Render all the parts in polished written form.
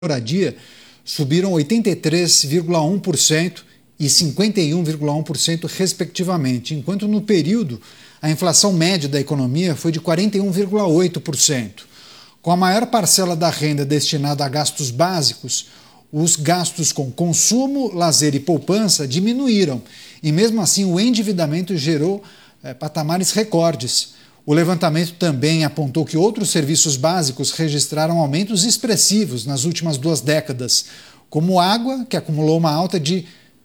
moradia subiram 83,1% e 51,1% respectivamente, enquanto no período a inflação média da economia foi de 41,8%. Com a maior parcela da renda destinada a gastos básicos, os gastos com consumo, lazer e poupança diminuíram, e mesmo assim o endividamento gerou patamares recordes. O levantamento também apontou que outros serviços básicos registraram aumentos expressivos nas últimas 2 décadas, como água, que acumulou uma alta de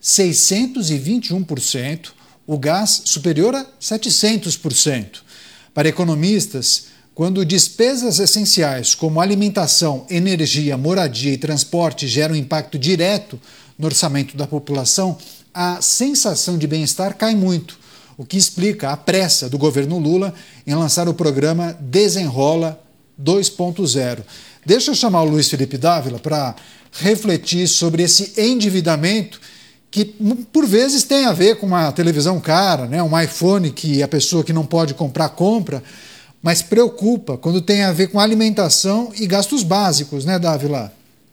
621%, o gás superior a 700%. Para economistas, quando despesas essenciais como alimentação, energia, moradia e transporte geram impacto direto no orçamento da população, a sensação de bem-estar cai muito, o que explica a pressa do governo Lula em lançar o programa Desenrola 2.0. Deixa eu chamar o Luiz Felipe Dávila para refletir sobre esse endividamento que, por vezes, tem a ver com uma televisão cara, né? Um iPhone que a pessoa que não pode comprar, compra, mas preocupa quando tem a ver com alimentação e gastos básicos, né, Dávila?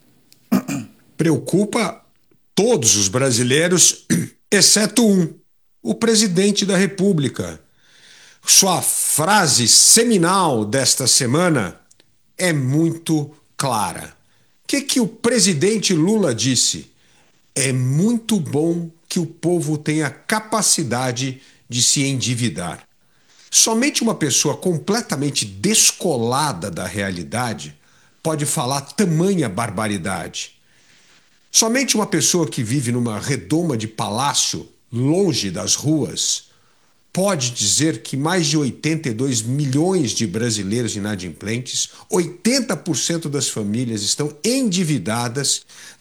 Preocupa todos os brasileiros, exceto um, o presidente da República. Sua frase seminal desta semana é muito clara. O que o presidente Lula disse? É muito bom que o povo tenha capacidade de se endividar. Somente uma pessoa completamente descolada da realidade pode falar tamanha barbaridade. Somente uma pessoa que vive numa redoma de palácio, longe das ruas, pode dizer que mais de 82 milhões de brasileiros inadimplentes, 80% das famílias estão endividadas,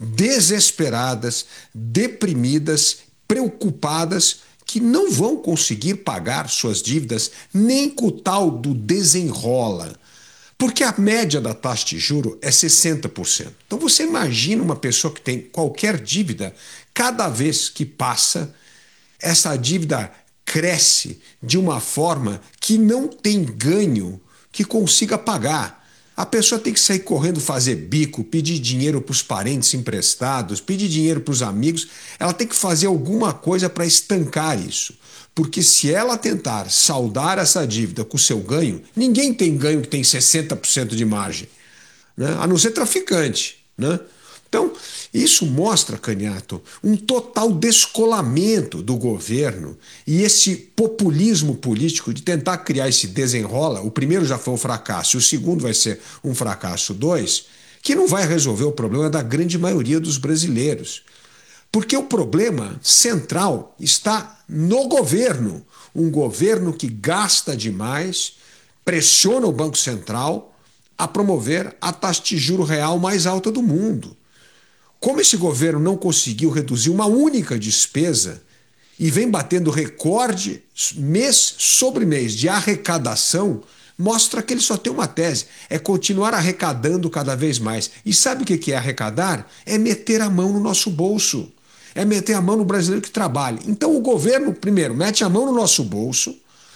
desesperadas, deprimidas, preocupadas, que não vão conseguir pagar suas dívidas nem com o tal do desenrola. Porque a média da taxa de juro é 60%. Então você imagina uma pessoa que tem qualquer dívida, cada vez que passa, essa dívida cresce de uma forma que não tem ganho que consiga pagar. A pessoa tem que sair correndo, fazer bico, pedir dinheiro para os parentes emprestados, pedir dinheiro para os amigos. Ela tem que fazer alguma coisa para estancar isso. Porque se ela tentar saldar essa dívida com o seu ganho, ninguém tem ganho que tem 60% de margem, né? A não ser traficante, né? Então, isso mostra, Canhato, um total descolamento do governo e esse populismo político de tentar criar esse desenrola. O primeiro já foi um fracasso, o segundo vai ser um fracasso 2, que não vai resolver o problema da grande maioria dos brasileiros. Porque o problema central está no governo. Um governo que gasta demais, pressiona o Banco Central a promover a taxa de juro real mais alta do mundo. Como esse governo não conseguiu reduzir uma única despesa e vem batendo recorde mês sobre mês de arrecadação, mostra que ele só tem uma tese, é continuar arrecadando cada vez mais. E sabe o que é arrecadar? É meter a mão no nosso bolso, é meter a mão no brasileiro que trabalha. Então o governo, primeiro, mete a mão no nosso bolso,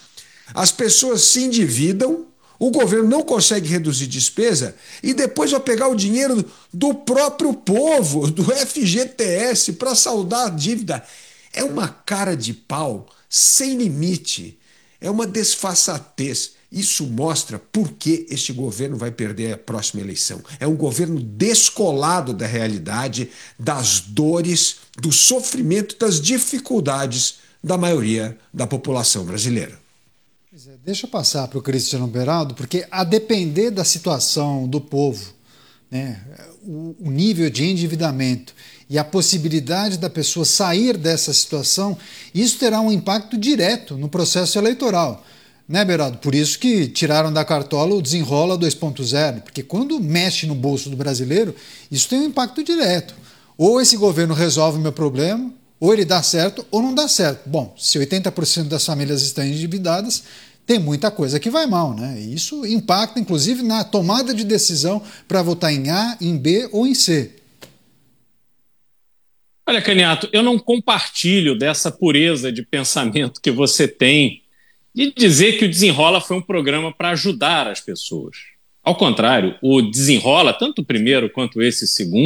as pessoas se endividam, o governo não consegue reduzir despesa e depois vai pegar o dinheiro do próprio povo, do FGTS, para saldar a dívida. É uma cara de pau sem limite, é uma desfaçatez. Isso mostra por que este governo vai perder a próxima eleição. É um governo descolado da realidade, das dores, do sofrimento e das dificuldades da maioria da população brasileira. Deixa eu passar para o Cristiano Beraldo, porque a depender da situação do povo, né, o nível de endividamento e a possibilidade da pessoa sair dessa situação, isso terá um impacto direto no processo eleitoral. Né, Beraldo? Por isso que tiraram da cartola o Desenrola 2.0, porque quando mexe no bolso do brasileiro, isso tem um impacto direto. Ou esse governo resolve o meu problema, ou ele dá certo ou não dá certo. Bom, se 80% das famílias estão endividadas, tem muita coisa que vai mal, né? E isso impacta, inclusive, na tomada de decisão para votar em A, em B ou em C. Olha, Caniato, eu não compartilho dessa pureza de pensamento que você tem de dizer que o Desenrola foi um programa para ajudar as pessoas. Ao contrário, o desenrola, tanto o primeiro quanto esse segundo,